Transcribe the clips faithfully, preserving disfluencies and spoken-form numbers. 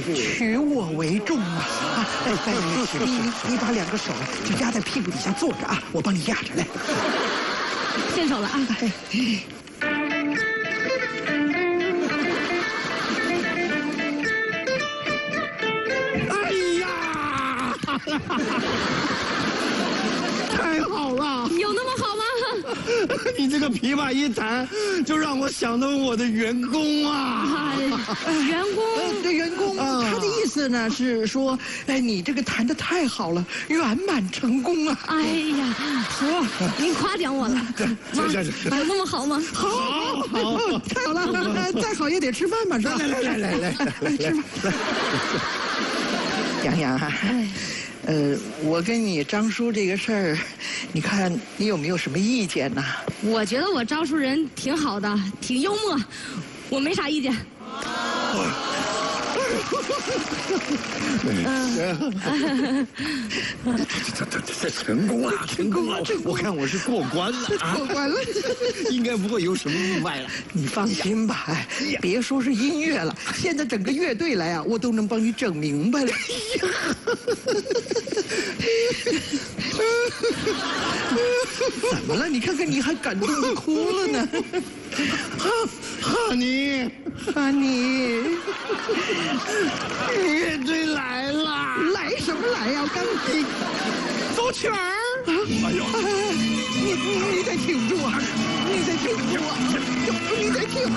取我为重啊！啊，来来来，你你你把两个手就压在屁股底下坐着啊，我帮你压着来。 献手了啊！ 哎呀，太好了！ 有那么好吗？ 你这个琵琶一弹，就让我想到我的员工啊！ 员工， 对员工，他的意思呢是说，哎，你这个弹得太好了，圆满成功啊！ 哎呀，叔，您夸奖我了。妈，有那么好吗？ 好，好，太好了！再好也得吃饭嘛，是吧？ 来来来来来来吃饭。洋洋啊，呃，我跟你张叔这个事儿，你看你有没有什么意见呢？ 我觉得我张叔人挺好的，挺幽默，我没啥意见。 嗯，这这这这成功了，成功了！我看我是过关了啊， 过关了， 应该不会有什么意外了。 你放心吧，哎，别说是音乐了，现在整个乐队来啊，我都能帮你整明白了。怎么了？你看看，你还感动的哭了呢。 哈，哈尼， 哈尼， 乐队来了！ 来什么来呀？我刚你走曲儿！ 哎呦，你你你得挺住啊！你得挺住啊！你得挺。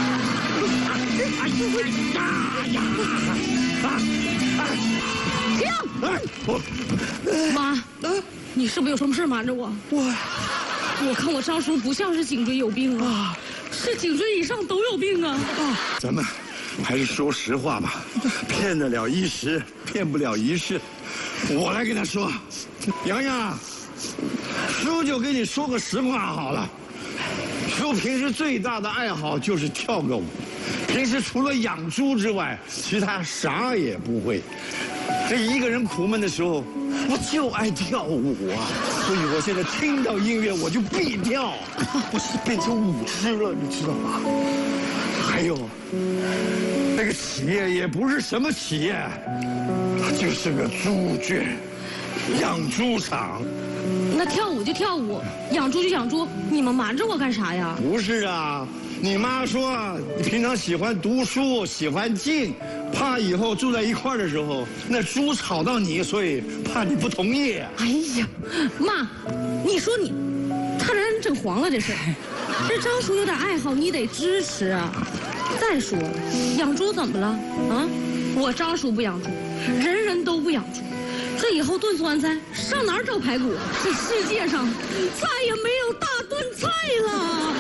哎呀呀！ 停！ 哎，我妈，你是不是有什么事瞒着我？ 我我看我张叔不像是颈椎有病啊，是颈椎以上都有病啊！ 咱们还是说实话吧，骗得了一时，骗不了一世。我来跟他说，洋洋，叔就跟你说个实话好了。叔平时最大的爱好就是跳个舞，平时除了养猪之外，其他啥也不会。这一个人苦闷的时候，我就爱跳舞啊，所以我现在听到音乐我就必跳，我是变成舞痴了，你知道吗？还有，那个企业也不是什么企业，它就是个猪圈，养猪场。 那跳舞就跳舞，养猪就养猪，你们瞒着我干啥呀？ 不是啊，你妈说你平常喜欢读书，喜欢静，怕以后住在一块儿的时候，那猪吵到你，所以怕你不同意。 哎呀，妈，你说你，他让人整黄了这事。这张叔有点爱好，你得支持啊。再说了，养猪怎么了啊？我张叔不养猪，人人都不养猪。这以后炖酸菜上哪儿找排骨？这世界上再也没有大炖菜了。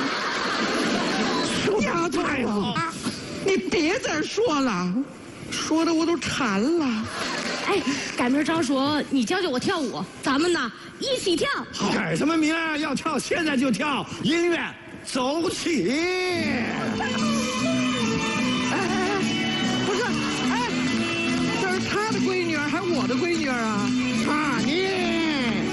丫头啊，你别再说了，说的我都馋了。 哎，改明儿张叔，你教教我跳舞，咱们呐一起跳。 改什么名啊？要跳现在就跳，音乐走起。